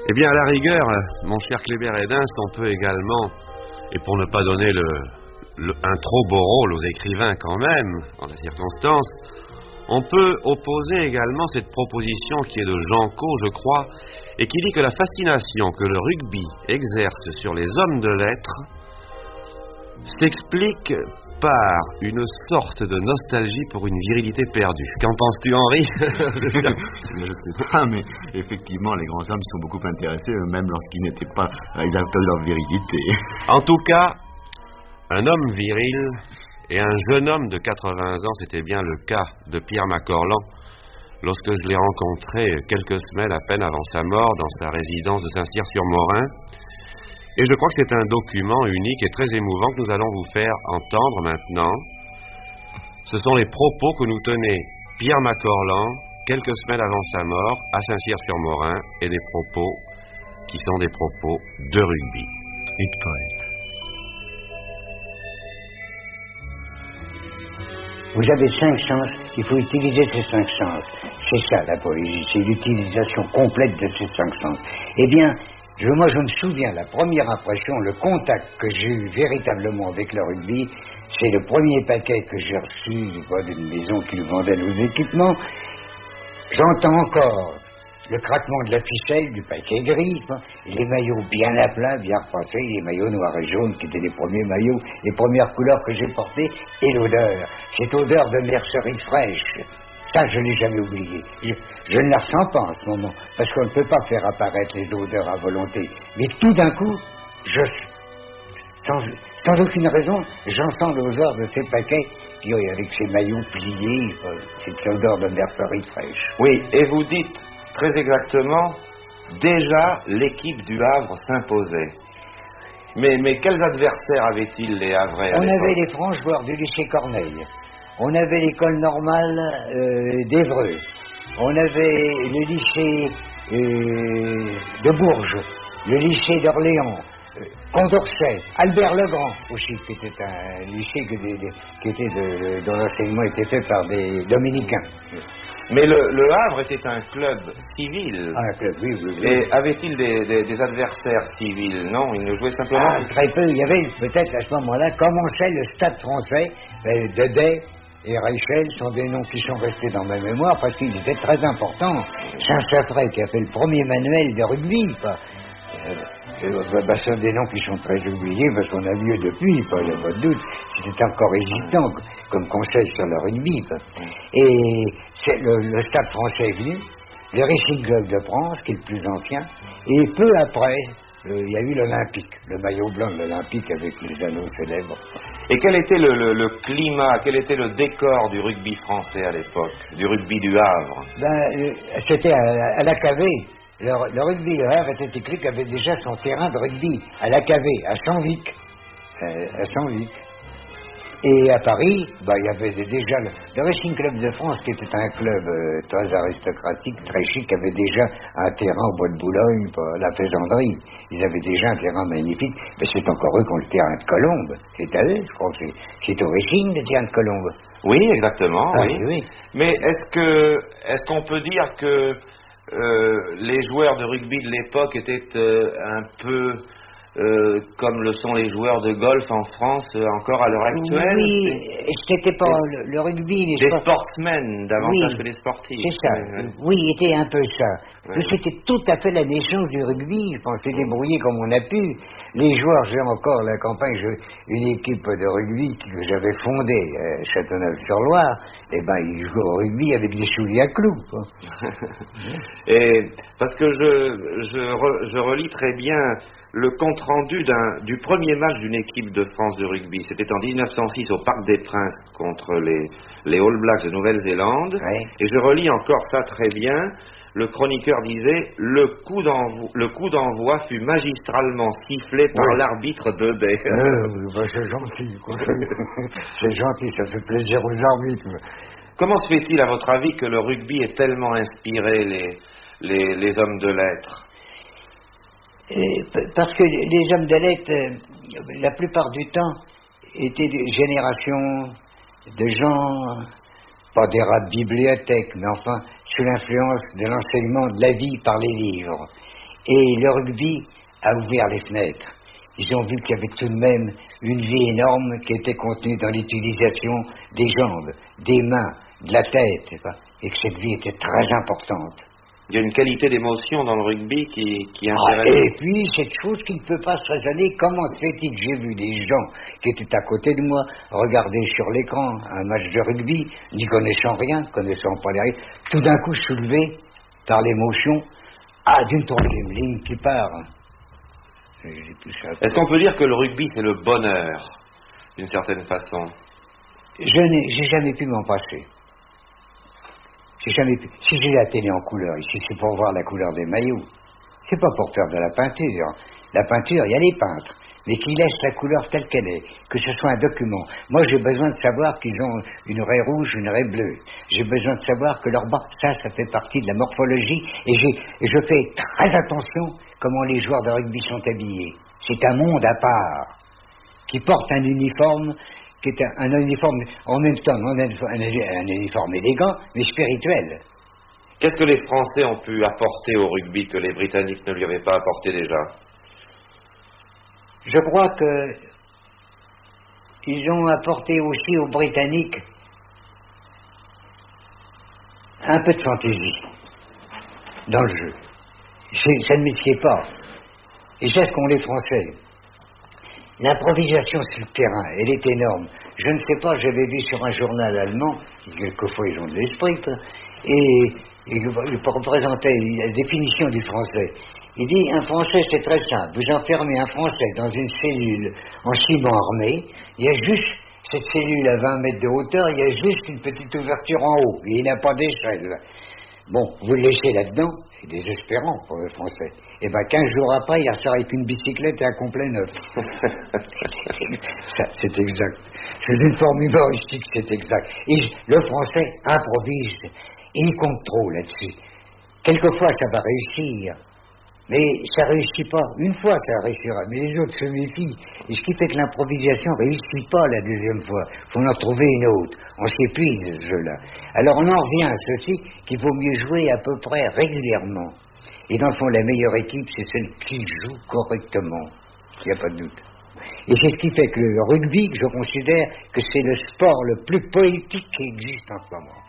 Eh bien, à la rigueur, mon cher Kléber Hédens, on peut également, et pour ne pas donner un trop beau rôle aux écrivains quand même, en la circonstance, on peut opposer également cette proposition qui est de Jean Cau, je crois, et qui dit que la fascination que le rugby exerce sur les hommes de lettres s'explique par une sorte de nostalgie pour une virilité perdue. Qu'en penses-tu, Henri? Je ne sais pas, mais effectivement, les grands hommes sont beaucoup intéressés, même lorsqu'ils n'étaient pas exacts de leur virilité. En tout cas, un homme viril et un jeune homme de 80 ans, c'était bien le cas de Pierre Macorlan, lorsque je l'ai rencontré quelques semaines à peine avant sa mort dans sa résidence de Saint-Cyr-sur-Morin. Et je crois que c'est un document unique et très émouvant que nous allons vous faire entendre maintenant. Ce sont les propos que nous tenait Pierre Macorlan quelques semaines avant sa mort à Saint-Cyr-sur-Morin, et des propos qui sont des propos de rugby. Et de poète. Vous avez 5 sens, il faut utiliser ces 5 sens. C'est ça la poésie, c'est l'utilisation complète de ces 5 sens. Eh bien, moi je me souviens, la première impression, le contact que j'ai eu véritablement avec le rugby, c'est le premier paquet que j'ai reçu d'une maison qui vendait nos équipements. J'entends encore le craquement de la ficelle, du paquet gris, les maillots bien à plat, bien repassés, les maillots noirs et jaunes qui étaient les premiers maillots, les premières couleurs que j'ai portées, et l'odeur, cette odeur de mercerie fraîche. Ça, je ne l'ai jamais oublié. Je ne la ressens pas en ce moment, parce qu'on ne peut pas faire apparaître les odeurs à volonté. Mais tout d'un coup, sans aucune raison, j'entends l'odeur de ces paquets, puis avec ces maillots pliés, cette odeur de mercerie fraîche. Oui, et vous dites très exactement, déjà l'équipe du Havre s'imposait. Mais quels adversaires avaient-ils, les Havrais? On avait les francs joueurs du lycée Corneille. On avait l'école normale d'Évreux. On avait le lycée de Bourges, le lycée d'Orléans, Condorcet, Albert Legrand aussi, qui était un lycée dont l'enseignement était fait par des dominicains. Mais le Havre était un club civil. Un club, oui. Et avait-il des adversaires civils? Non, il ne jouait simplement... Très peu. Il y avait peut-être à ce moment-là, commençait le Stade français, Dedet et Reichel sont des noms qui sont restés dans ma mémoire parce qu'ils étaient très importants. Saint-Safray qui a fait le premier manuel de rugby, ce sont des noms qui sont très oubliés parce qu'on a mieux depuis, il n'y a pas de doute. C'était encore hésitant comme conseil sur le rugby. Et le Stade français est venu, le Racing Club de France, qui est le plus ancien, et peu après, il y a eu l'Olympique, le maillot blanc de l'Olympique avec les anneaux célèbres. Et quel était le climat, quel était le décor du rugby français à l'époque, du rugby du Havre? C'était à la l'AKV. Le rugby du Havre était écrit qu'il avait déjà son terrain de rugby à l'AKV, à Saint-Vic. Et à Paris, il y avait déjà le Racing Club de France, qui était un club très aristocratique, très chic, avait déjà un terrain au bois de Boulogne, la Faisanderie. Ils avaient déjà un terrain magnifique, mais c'est encore eux qui ont le terrain de Colombes. C'est à eux, je crois que c'est au Racing, le terrain de Colombes. Oui, exactement, oui. Mais est-ce qu'on peut dire que les joueurs de rugby de l'époque étaient un peu... comme le sont les joueurs de golf en France encore à l'heure actuelle? Oui, c'était pas le rugby... Des sportsmen davantage que des sportifs. C'est ça, oui, était un peu ça. Oui. C'était tout à fait la naissance du rugby, je pense, s'est débrouillé comme on a pu. Les joueurs, j'ai encore la campagne, une équipe de rugby que j'avais fondée à Châteauneuf-sur-Loire, ils jouaient au rugby avec des souliers à clous. Et parce que je relis très bien le compte-rendu du premier match d'une équipe de France de rugby. C'était en 1906 au Parc des Princes contre les All Blacks de Nouvelle-Zélande. Ouais. Et je relis encore ça très bien. Le chroniqueur disait « Le coup d'envoi fut magistralement sifflé par l'arbitre Dedet. » C'est gentil, quoi. C'est gentil, ça fait plaisir aux arbitres. Comment se fait-il, à votre avis, que le rugby ait tellement inspiré les hommes de lettres? Parce que les hommes de lettres, la plupart du temps, étaient des générations de gens, pas des rats de bibliothèque, mais enfin, sous l'influence de l'enseignement de la vie par les livres. Et le rugby a ouvert les fenêtres. Ils ont vu qu'il y avait tout de même une vie énorme qui était contenue dans l'utilisation des jambes, des mains, de la tête, et que cette vie était très importante. Il y a une qualité d'émotion dans le rugby qui Ah, intéresse. et puis, cette chose qui ne peut pas se raisonner, comment se fait-il que j'ai vu des gens qui étaient à côté de moi regarder sur l'écran un match de rugby, n'y connaissant rien, connaissant pas les règles, tout d'un coup soulevé par l'émotion, d'une troisième ligne qui part. Est-ce qu'on peut dire que le rugby, c'est le bonheur, d'une certaine façon? J'ai jamais pu m'en passer. J'ai jamais pu. Si j'ai la télé en couleur ici, c'est pour voir la couleur des maillots. C'est pas pour faire de la peinture. La peinture, il y a les peintres, mais qui laissent la couleur telle qu'elle est, que ce soit un document. Moi, j'ai besoin de savoir qu'ils ont une raie rouge, une raie bleue. J'ai besoin de savoir que leur bas, ça fait partie de la morphologie, et je fais très attention comment les joueurs de rugby sont habillés. C'est un monde à part, qui porte un uniforme, qui est un uniforme, en même temps, un uniforme élégant, mais spirituel. Qu'est-ce que les Français ont pu apporter au rugby que les Britanniques ne lui avaient pas apporté déjà? Je crois que ils ont apporté aussi aux Britanniques un peu de fantaisie dans le jeu. Ça ne m'étiait pas. Et c'est ce qu'ont les Français. L'improvisation sur le terrain, elle est énorme. Je ne sais pas, j'avais vu sur un journal allemand, quelquefois ils ont de l'esprit, et il représentait la définition du français. Il dit, un Français c'est très simple, vous enfermez un Français dans une cellule en ciment armé, il y a juste, cette cellule à 20 mètres de hauteur, il y a juste une petite ouverture en haut, et il n'a pas d'échelle. Bon, vous le laissez là-dedans, c'est désespérant pour le Français. Et 15 jours après, il ressort avec une bicyclette et un complet neuf. Ça, c'est exact. C'est une forme humoristique, c'est exact. Et le Français improvise, et il compte trop là-dessus. Quelquefois, ça va réussir, mais ça réussit pas. Une fois, ça réussira, mais les autres se méfient. Et ce qui fait que l'improvisation réussit pas la deuxième fois. Il faut en trouver une autre. On s'épuise, ce jeu-là. Alors on en revient à ceci, qu'il vaut mieux jouer à peu près régulièrement. Et dans le fond, la meilleure équipe, c'est celle qui joue correctement. Il n'y a pas de doute. Et c'est ce qui fait que le rugby, je considère que c'est le sport le plus poétique qui existe en ce moment.